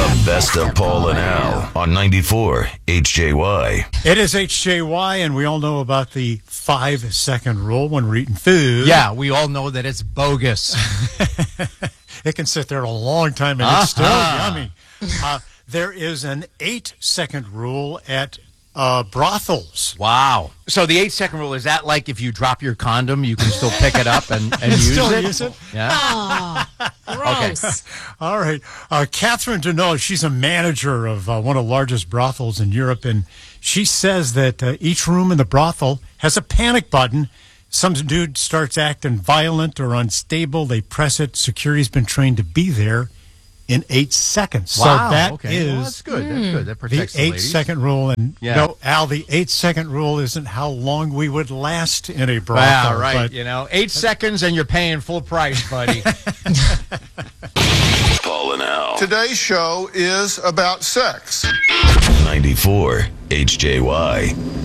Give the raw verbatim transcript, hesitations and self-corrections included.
The best of Paul and Al on ninety-four H J Y. It is H J Y, and we all know about the five-second rule when we're eating food. Yeah, we all know that it's bogus. It can sit there a long time, and Uh-huh. it's still yummy. Uh, there is an eight-second rule at uh, brothels. Wow. So the eight-second rule, is that like if you drop your condom, you can still pick it up and, and use Still it? use it? Yeah. Oh, gross. All right. Uh, Catherine Deneau, she's a manager of uh, one of the largest brothels in Europe, and she says that uh, each room in the brothel has a panic button. Some dude starts acting violent or unstable. They press it. Security's been trained to be there in eight seconds. Wow. So that okay. is Well, that's good. That's good. That the protects the, ladies. eight-second rule. And, Yeah. you know, Al, the eight-second rule isn't how long we would last in a brothel. Wow, right. But You know, eight seconds and you're paying full price, buddy. Paul and Al. Today's show is about sex. ninety-four H J Y.